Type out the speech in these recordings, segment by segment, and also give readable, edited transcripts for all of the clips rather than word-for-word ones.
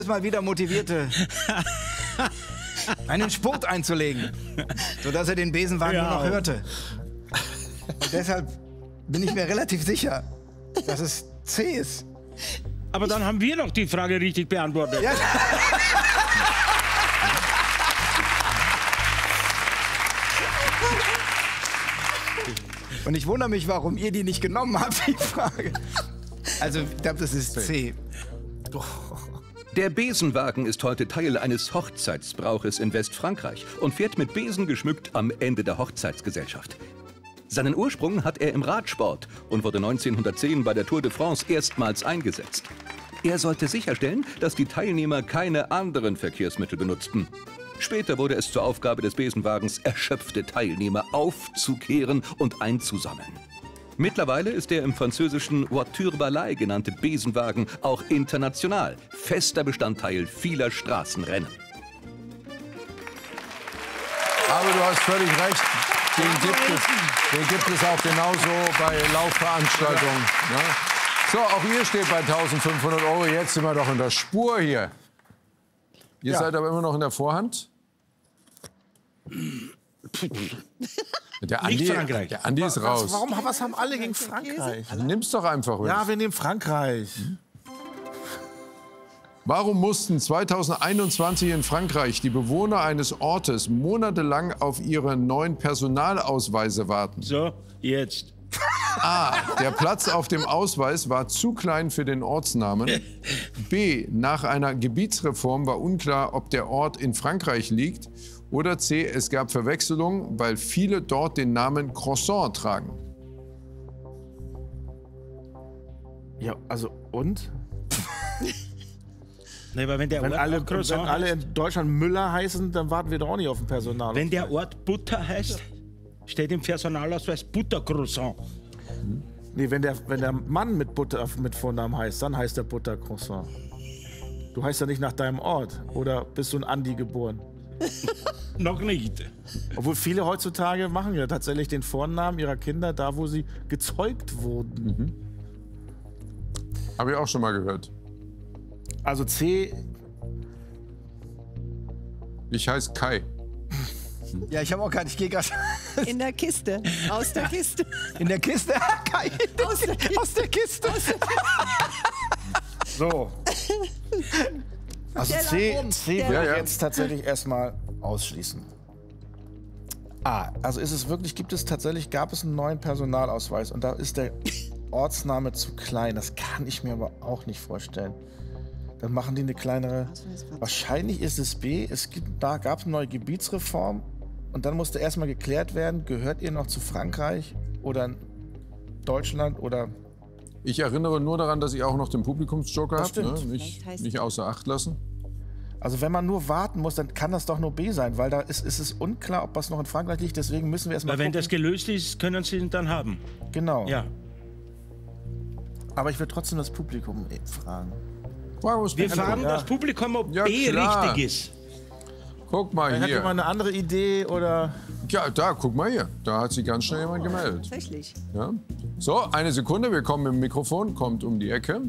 Mal wieder motivierte, einen Spurt einzulegen, sodass er den Besenwagen nur noch hörte. Und deshalb bin ich mir relativ sicher, dass es C ist. Aber dann haben wir doch die Frage richtig beantwortet. Ja. Und ich wundere mich, warum ihr die nicht genommen habt, die Frage. Also, ich glaube, das ist C. Der Besenwagen ist heute Teil eines Hochzeitsbrauches in Westfrankreich und fährt mit Besen geschmückt am Ende der Hochzeitsgesellschaft. Seinen Ursprung hat er im Radsport und wurde 1910 bei der Tour de France erstmals eingesetzt. Er sollte sicherstellen, dass die Teilnehmer keine anderen Verkehrsmittel benutzten. Später wurde es zur Aufgabe des Besenwagens, erschöpfte Teilnehmer aufzukehren und einzusammeln. Mittlerweile ist der im französischen Voiture Balai genannte Besenwagen auch international fester Bestandteil vieler Straßenrennen. Aber du hast völlig recht, den gibt es auch genauso bei Laufveranstaltungen. Ne? So, auch ihr steht bei 1.500 €. Jetzt sind wir doch in der Spur hier. Ihr seid aber immer noch in der Vorhand. Der Andi ist raus. Was haben alle gegen Frankreich? Nimm's doch einfach. Ja, wir nehmen Frankreich. Warum mussten 2021 in Frankreich die Bewohner eines Ortes monatelang auf ihre neuen Personalausweise warten? So, jetzt. A. Der Platz auf dem Ausweis war zu klein für den Ortsnamen. B. Nach einer Gebietsreform war unklar, ob der Ort in Frankreich liegt. Oder C. Es gab Verwechslungen, weil viele dort den Namen Croissant tragen. Ja, also und? Nee, weil wenn alle in Deutschland Müller heißen, dann warten wir doch auch nicht auf den Personal. Wenn der Ort Butter heißt, steht im Personalausweis Buttercroissant. Nee, wenn der Mann mit Butter mit Vornamen heißt, dann heißt der Buttercroissant. Du heißt ja nicht nach deinem Ort. Oder bist du in Andi geboren? Noch nicht. Obwohl viele heutzutage machen ja tatsächlich den Vornamen ihrer Kinder da, wo sie gezeugt wurden. Habe ich auch schon mal gehört. Also C. Ich heiße Kai. Ja, ich habe auch gar nicht. Ich gehe gerade. In der Kiste. Aus der Kiste. In der Kiste? Kai. Aus der Kiste. So. Also C würde ich jetzt tatsächlich erstmal ausschließen. Also gibt es einen neuen Personalausweis und da ist der Ortsname zu klein. Das kann ich mir aber auch nicht vorstellen. Dann machen die eine kleinere. Wahrscheinlich ist es B. Da gab es eine neue Gebietsreform und dann musste erstmal geklärt werden, gehört ihr noch zu Frankreich oder Deutschland oder... Ich erinnere nur daran, dass ich auch noch den Publikumsjoker habe. Ne? Nicht außer Acht lassen. Also wenn man nur warten muss, dann kann das doch nur B sein, weil da ist es unklar, ob das noch in Frankreich liegt. Deswegen müssen wir erstmal gucken. Wenn das gelöst ist, können Sie ihn dann haben. Genau. Ja. Aber ich will trotzdem das Publikum fragen. Wir fragen das Publikum, ob B richtig ist. Guck mal hier. Hat jemand eine andere Idee oder... Ja, guck mal hier. Da hat sich ganz schnell jemand gemeldet. Tatsächlich. Ja. So, eine Sekunde. Wir kommen mit dem Mikrofon. Kommt um die Ecke.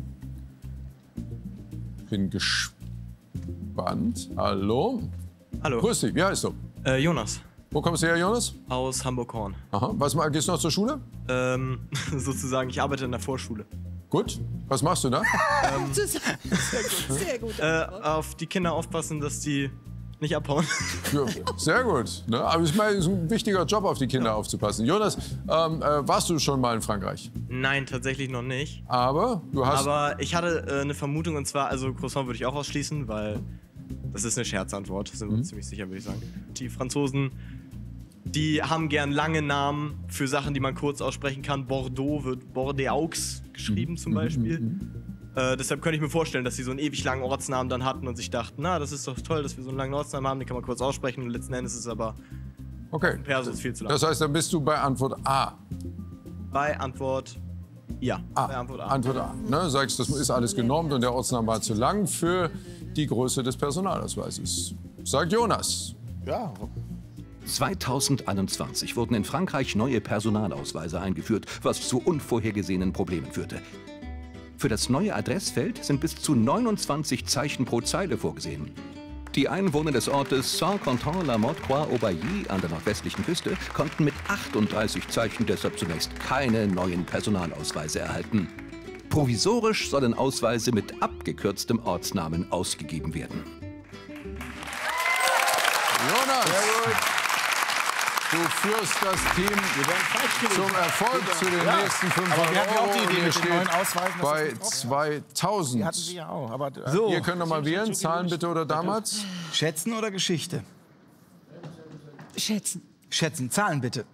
Bin gespannt. Hallo. Hallo. Grüß dich. Wie heißt du? Jonas. Wo kommst du her, Jonas? Aus Hamburg-Horn. Aha. Gehst du noch zur Schule? Sozusagen, ich arbeite in der Vorschule. Gut. Was machst du da? Sehr gut. Auf die Kinder aufpassen, dass die nicht abhauen. Ja, sehr gut. Ne? Aber es ist ein wichtiger Job, auf die Kinder aufzupassen. Jonas, warst du schon mal in Frankreich? Nein, tatsächlich noch nicht. Aber du hast... Aber ich hatte eine Vermutung, und zwar, also Croissant würde ich auch ausschließen, weil das ist eine Scherzantwort, sind wir uns ziemlich sicher, würde ich sagen. Die Franzosen, die haben gern lange Namen für Sachen, die man kurz aussprechen kann. Bordeaux wird Bordeaux geschrieben zum Beispiel. Deshalb könnte ich mir vorstellen, dass sie so einen ewig langen Ortsnamen dann hatten und sich dachten, na, das ist doch toll, dass wir so einen langen Ortsnamen haben, den kann man kurz aussprechen und letzten Endes ist es aber Perso ist viel zu lang. Das heißt, dann bist du bei Antwort A. Bei Antwort ja. Bei Antwort A. Antwort A. Ne, sagst, das ist alles genormt und der Ortsname war zu lang für die Größe des Personalausweises. Sagt Jonas. Ja. 2021 wurden in Frankreich neue Personalausweise eingeführt, was zu unvorhergesehenen Problemen führte. Für das neue Adressfeld sind bis zu 29 Zeichen pro Zeile vorgesehen. Die Einwohner des Ortes Saint-Quentin-la-Motte-Croix-Aubailly an der nordwestlichen Küste konnten mit 38 Zeichen deshalb zunächst keine neuen Personalausweise erhalten. Provisorisch sollen Ausweise mit abgekürztem Ortsnamen ausgegeben werden. Jonas, du führst das Team zum Erfolg zu den nächsten 500 Aber wir hatten ja auch die Euro. Idee Ihr mit den steht neuen Ausweisen. dass bei das nicht drauf- 2000. Die hatten wir ja auch. Aber, So, Ihr könnt noch mal wählen, Zahlen bitte oder damals? schätzen oder Geschichte? Schätzen. Schätzen, Zahlen bitte.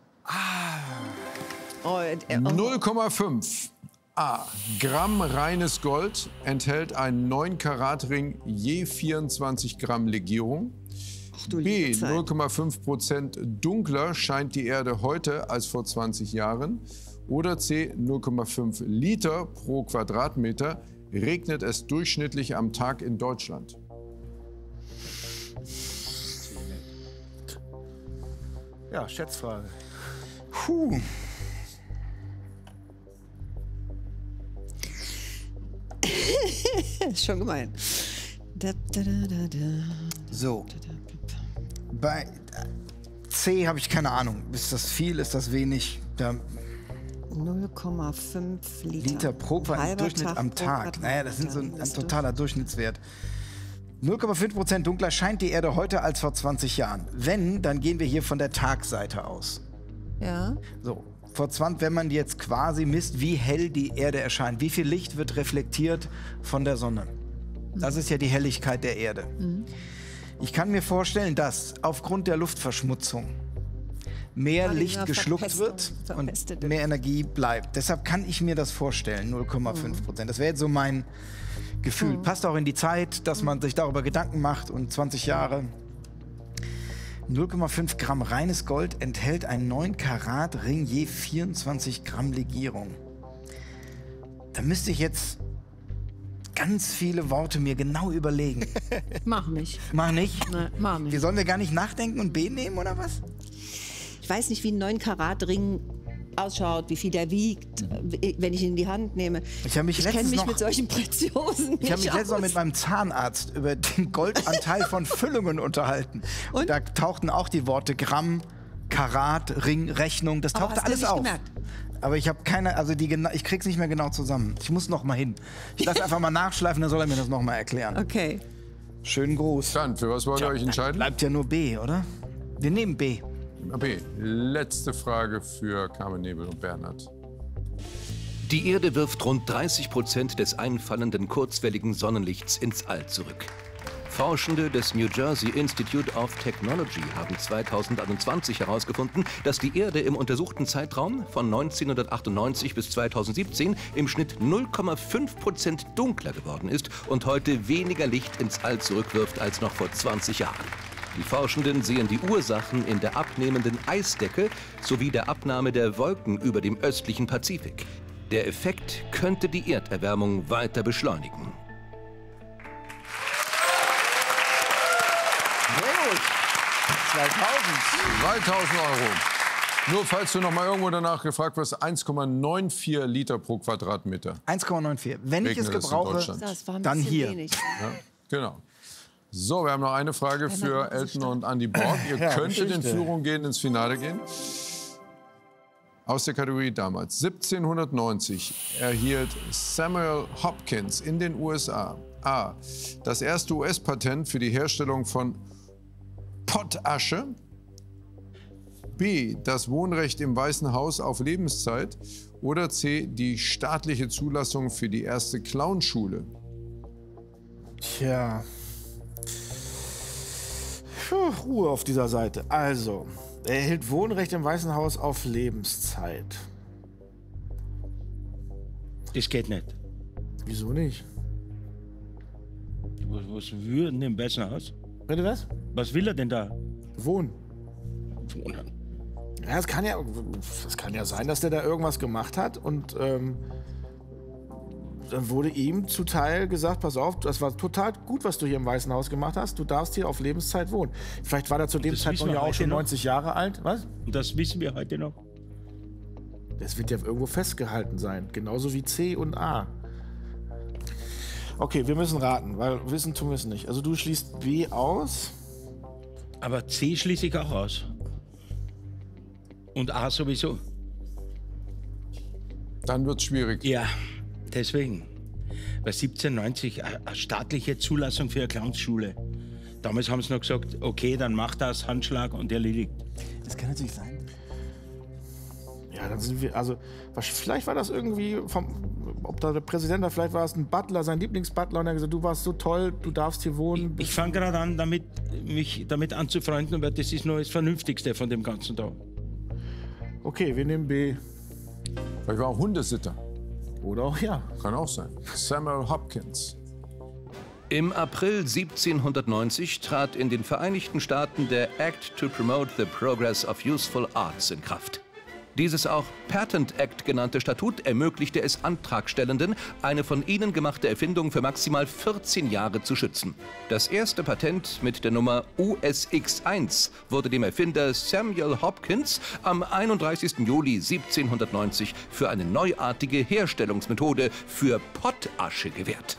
Oh, 0,5. A. Gramm reines Gold enthält ein 9-Karat-Ring je 24 Gramm Legierung. du B. liebe Zeit. 0,5% dunkler scheint die Erde heute als vor 20 Jahren. Oder C. 0,5 Liter pro Quadratmeter regnet es durchschnittlich am Tag in Deutschland. Ja, Schätzfrage. Puh. ist schon gemein. Da, da, da, da, da. So. Bei C habe ich keine Ahnung. Ist das viel, ist das wenig? Da 0,5 Liter pro Halber Durchschnitt am pro Tag. Naja, das sind so ein Quadratmeter. totaler Durchschnittswert. 0,5% dunkler scheint die Erde heute als vor 20 Jahren. Wenn, dann gehen wir hier von der Tagseite aus. Ja. So, vor 20, wenn man jetzt quasi misst, wie hell die Erde erscheint, wie viel Licht wird reflektiert von der Sonne. Das ist ja die Helligkeit der Erde. Ich kann mir vorstellen, dass aufgrund der Luftverschmutzung mehr Ja, Licht dieser geschluckt wird und verpestete. mehr Energie bleibt. Deshalb kann ich mir das vorstellen, 0,5%. Das wäre jetzt so mein Gefühl. Passt auch in die Zeit, dass man sich darüber Gedanken macht und 20 Jahre. 0,5 Gramm reines Gold enthält ein 9-Karat-Ring je 24 Gramm Legierung. Da müsste ich jetzt ganz viele Worte mir genau überlegen. Mach nicht. Mach nicht? Nein, mach nicht. Wir sollen wir gar nicht nachdenken und B nehmen oder was? Ich weiß nicht, wie ein 9-Karat-Ring ausschaut, wie viel der wiegt, wenn ich ihn in die Hand nehme. Ich habe mich kenne letztens mich noch- mit solchen Preziosen nicht Ich habe mich letztens noch aus. mit meinem Zahnarzt über den Goldanteil von Füllungen unterhalten. Und? Da tauchten auch die Worte Gramm, Karat, Ring, Rechnung, das Aber tauchte hast du alles nicht auf. gemerkt? Aber ich habe keine, also ich krieg's nicht mehr genau zusammen. Ich muss noch mal hin. Ich lasse einfach mal nachschleifen, dann soll er mir das noch mal erklären. Okay. Schönen Gruß. Dann, für was wollt ihr euch entscheiden? Bleibt ja nur B, oder? Wir nehmen B. B. Letzte Frage für Carmen Nebel und Bernhard. Die Erde wirft rund 30% des einfallenden kurzwelligen Sonnenlichts ins All zurück. Forschende des New Jersey Institute of Technology haben 2021 herausgefunden, dass die Erde im untersuchten Zeitraum von 1998 bis 2017 im Schnitt 0,5% dunkler geworden ist und heute weniger Licht ins All zurückwirft als noch vor 20 Jahren. Die Forschenden sehen die Ursachen in der abnehmenden Eisdecke sowie der Abnahme der Wolken über dem östlichen Pazifik. Der Effekt könnte die Erderwärmung weiter beschleunigen. Sehr gut. 2000. 3000 Euro. Nur falls du noch mal irgendwo danach gefragt wirst, 1,94 Liter pro Quadratmeter. 1,94. Wenn ich es Regnet es in gebrauche, Deutschland. Das war ein dann bisschen hier. wenig. Ja, genau. So, wir haben noch eine Frage für Elton und Andy Borg. Ihr Ja, könntet in Geschichte. Führung gehen, ins Finale gehen. Aus der Kategorie damals. 1790 erhielt Samuel Hopkins in den USA A. das erste US-Patent für die Herstellung von Pottasche. B. das Wohnrecht im Weißen Haus auf Lebenszeit. Oder C. die staatliche Zulassung für die erste Clownschule. Tja. Puh, Ruhe auf dieser Seite. Also, er erhielt Wohnrecht im Weißen Haus auf Lebenszeit. Das geht nicht. Wieso nicht? Was will er denn im Weißen Haus? Bitte was? Was will er denn da? Wohnen. Wohnen. Ja, es kann ja sein, dass der da irgendwas gemacht hat und dann wurde ihm zuteil gesagt, pass auf, das war total gut, was du hier im Weißen Haus gemacht hast. Du darfst hier auf Lebenszeit wohnen. Vielleicht war er zu dem Das Zeitpunkt wissen wir ja auch heute schon noch. 90 Jahre alt. Was? Und das wissen wir heute noch. Das wird ja irgendwo festgehalten sein. Genauso wie C und A. Okay, wir müssen raten, weil wissen tun wir es nicht. Also du schließt B aus. Aber C schließe ich auch aus. Und A sowieso. Dann wird es schwierig. Ja, deswegen. Bei 1790 eine staatliche Zulassung für eine Clownsschule. Damals haben sie noch gesagt, okay, dann mach das, Handschlag und erledigt. Das kann natürlich sein. Ja, dann sind wir, also vielleicht war das irgendwie, ob da der Präsident war, vielleicht war es ein Butler, sein Lieblingsbutler, und er hat gesagt, du warst so toll, du darfst hier wohnen. Ich fange gerade an, mich damit anzufreunden, weil das ist nur das Vernünftigste von dem Ganzen da. Okay, wir nehmen B. Vielleicht war auch Hundesitter. Oder auch ja. Kann auch sein. Samuel Hopkins. Im April 1790 trat in den Vereinigten Staaten der Act to Promote the Progress of Useful Arts in Kraft. Dieses auch Patent Act genannte Statut ermöglichte es Antragstellenden, eine von ihnen gemachte Erfindung für maximal 14 Jahre zu schützen. Das erste Patent mit der Nummer USX1 wurde dem Erfinder Samuel Hopkins am 31. Juli 1790 für eine neuartige Herstellungsmethode für Pottasche gewährt.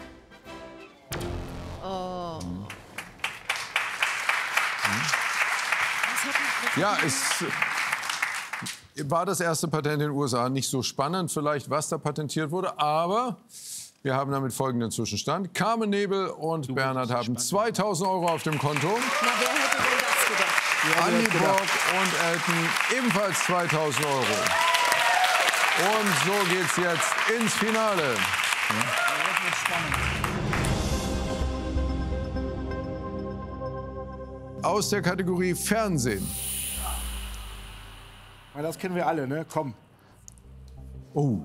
Ja, es war das erste Patent in den USA. Nicht so spannend vielleicht, was da patentiert wurde, aber wir haben damit folgenden Zwischenstand. Carmen Nebel und Bernhard haben 2.000 € auf dem Konto. Na, wer hätte denn das gedacht? Anni Borg und Elton ebenfalls 2.000 €. Und so geht's jetzt ins Finale. Aus der Kategorie Fernsehen. Ja, das kennen wir alle, ne? Komm. Oh,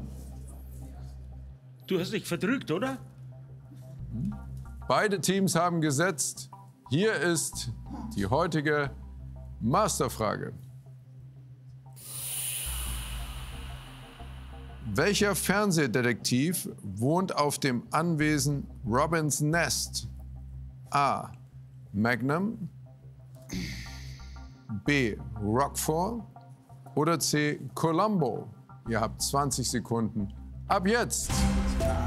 Du hast dich verdrückt, oder? beide Teams haben gesetzt. Hier ist die heutige Masterfrage. Welcher Fernsehdetektiv wohnt auf dem Anwesen Robins Nest? A. Magnum, B. Rockford oder C. Columbo? Ihr habt 20 Sekunden. Ab jetzt!